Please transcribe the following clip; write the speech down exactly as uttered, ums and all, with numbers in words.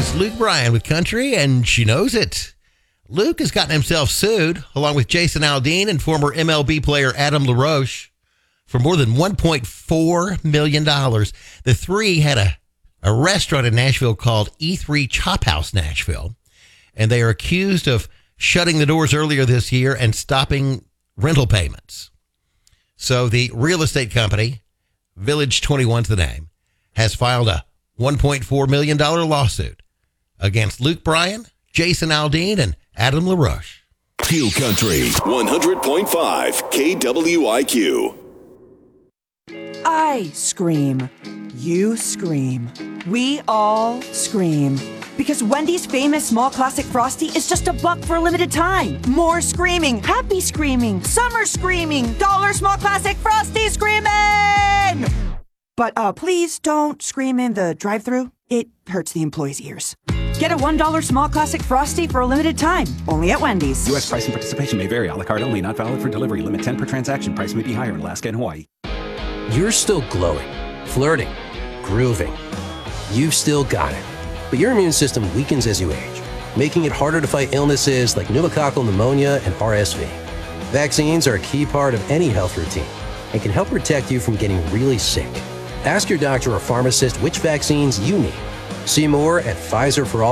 is Luke Bryan with Country, and she knows it. Luke has gotten himself sued, along with Jason Aldean and former M L B player Adam LaRoche, for more than one point four million dollars. The three had a, a restaurant in Nashville called E three Chop House Nashville, and they are accused of shutting the doors earlier this year and stopping rental payments. So the real estate company, Village twenty-one's the name, has filed a one point four million dollars lawsuit against Luke Bryan, Jason Aldean, and Adam LaRoche. Q Country one hundred point five K W I Q. I scream. You scream. We all scream. Because Wendy's famous small classic Frosty is just a buck for a limited time. More screaming, happy screaming, summer screaming, dollar small classic Frosty screaming! But uh, please don't scream in the drive-thru. It hurts the employees' ears. Get a one dollar small classic Frosty for a limited time, only at Wendy's. U S price and participation may vary. A la carte only. Not valid for delivery. Limit ten per transaction. Price may be higher in Alaska and Hawaii. You're still glowing, flirting, grooving. You've still got it. But your immune system weakens as you age, making it harder to fight illnesses like pneumococcal pneumonia and R S V. Vaccines are a key part of any health routine and can help protect you from getting really sick. Ask your doctor or pharmacist which vaccines you need. See more at Pfizer for all.